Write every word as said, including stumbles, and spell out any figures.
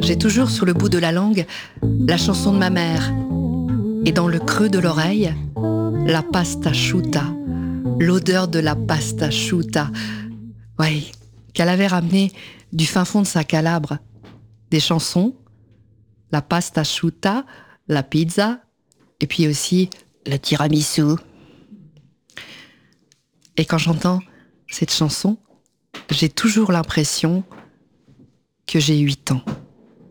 J'ai toujours sous le bout de la langue la chanson de ma mère. Et dans le creux de l'oreille, la pasta asciutta, l'odeur de la pasta asciutta. Oui, qu'elle avait ramené du fin fond de sa Calabre. Des chansons, la pasta asciutta, la pizza, et puis aussi le tiramisu. Et quand j'entends cette chanson, j'ai toujours l'impression que j'ai huit ans.